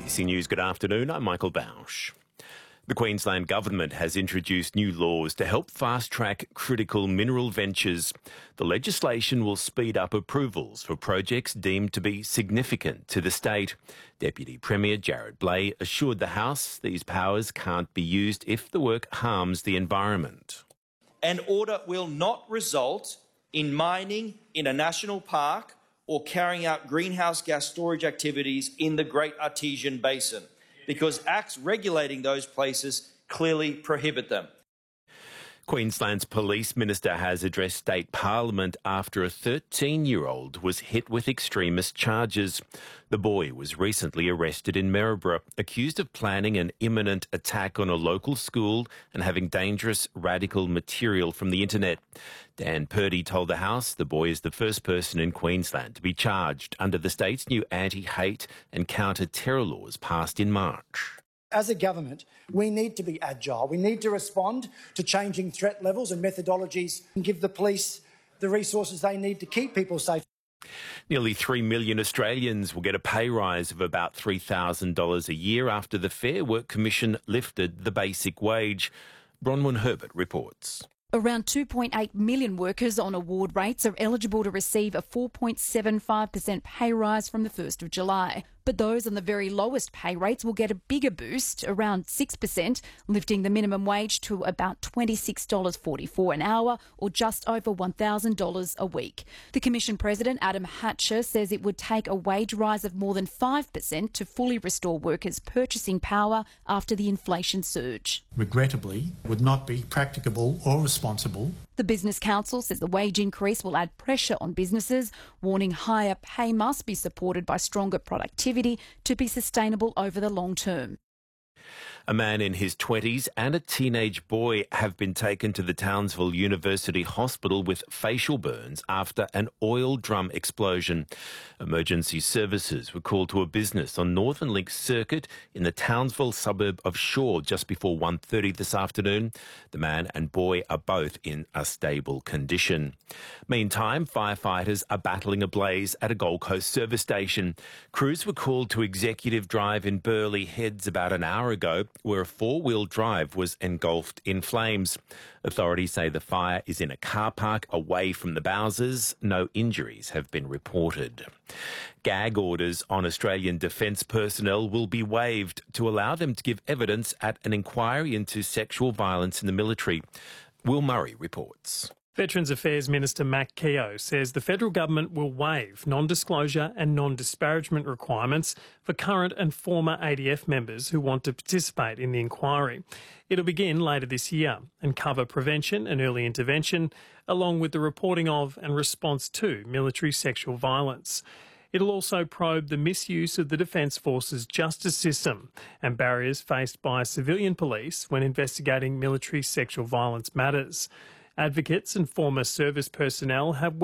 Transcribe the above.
ABC News, good afternoon. I'm Michael Bausch. The Queensland Government has introduced new laws to help fast-track critical mineral ventures. The legislation will speed up approvals for projects deemed to be significant to the state. Deputy Premier Jarrod Bleij assured the House these powers can't be used if the work harms the environment. An order will not result in mining in a national park or carrying out greenhouse gas storage activities in the Great Artesian Basin, because acts regulating those places clearly prohibit them. Queensland's Police Minister has addressed State Parliament after a 13-year-old was hit with extremist charges. The boy was recently arrested in Maryborough, accused of planning an imminent attack on a local school and having dangerous radical material from the internet. Dan Purdy told the House the boy is the first person in Queensland to be charged under the state's new anti-hate and counter-terror laws passed in March. As a government, we need to be agile. We need to respond to changing threat levels and methodologies and give the police the resources they need to keep people safe. Nearly 3 million Australians will get a pay rise of about $3,000 a year after the Fair Work Commission lifted the basic wage. Bronwyn Herbert reports. Around 2.8 million workers on award rates are eligible to receive a 4.75% pay rise from the 1st of July. But those on the very lowest pay rates will get a bigger boost, around 6%, lifting the minimum wage to about $26.44 an hour or just over $1,000 a week. The Commission President, Adam Hatcher, says it would take a wage rise of more than 5% to fully restore workers' purchasing power after the inflation surge. Regrettably, would not be practicable or responsible. The Business Council says the wage increase will add pressure on businesses, warning higher pay must be supported by stronger productivity to be sustainable over the long term. A man in his 20s and a teenage boy have been taken to the Townsville University Hospital with facial burns after an oil drum explosion. Emergency services were called to a business on Northern Link Circuit in the Townsville suburb of Shaw just before 1:30 this afternoon. The man and boy are both in a stable condition. Meantime, firefighters are battling a blaze at a Gold Coast service station. Crews were called to Executive Drive in Burleigh Heads about an hour ago, where a four-wheel drive was engulfed in flames. Authorities say the fire is in a car park away from the Bowsers. No injuries have been reported. Gag orders on Australian Defence personnel will be waived to allow them to give evidence at an inquiry into sexual violence in the military. Will Murray reports. Veterans Affairs Minister Matt Keogh says the federal government will waive non-disclosure and non-disparagement requirements for current and former ADF members who want to participate in the inquiry. It'll begin later this year and cover prevention and early intervention, along with the reporting of and response to military sexual violence. It'll also probe the misuse of the Defence Force's justice system and barriers faced by civilian police when investigating military sexual violence matters. Advocates and former service personnel have